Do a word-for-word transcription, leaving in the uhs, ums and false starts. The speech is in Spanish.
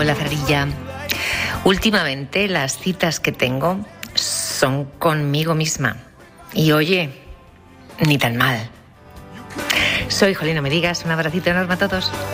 la Cerilla. Últimamente las citas que tengo son conmigo misma. Y oye, ni tan mal. Soy Jolín, no me digas, un abracito enorme a todos.